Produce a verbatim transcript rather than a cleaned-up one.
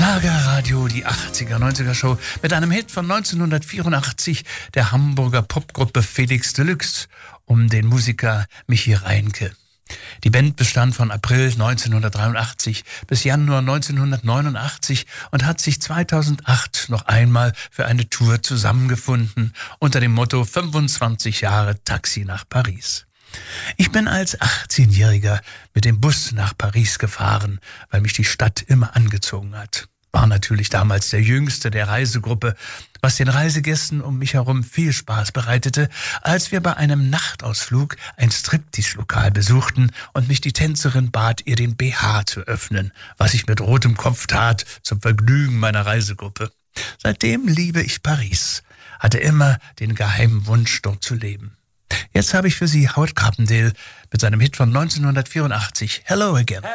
Schlagerradio, die achtziger, neunziger Show mit einem Hit von neunzehnhundertvierundachtzig der Hamburger Popgruppe Felix Deluxe um den Musiker Michi Reinke. Die Band bestand von April neunzehnhundertdreiundachtzig bis Januar neunzehnhundertneunundachtzig und hat sich zweitausendacht noch einmal für eine Tour zusammengefunden unter dem Motto fünfundzwanzig Jahre Taxi nach Paris. Ich bin als achtzehnjähriger mit dem Bus nach Paris gefahren, weil mich die Stadt immer angezogen hat. War natürlich damals der Jüngste der Reisegruppe, was den Reisegästen um mich herum viel Spaß bereitete, als wir bei einem Nachtausflug ein Striptease-Lokal besuchten und mich die Tänzerin bat, ihr den B H zu öffnen, was ich mit rotem Kopf tat, zum Vergnügen meiner Reisegruppe. Seitdem liebe ich Paris, hatte immer den geheimen Wunsch, dort zu leben. Jetzt habe ich für Sie Howard Carpendale mit seinem Hit von neunzehnhundertvierundachtzig, Hello Again.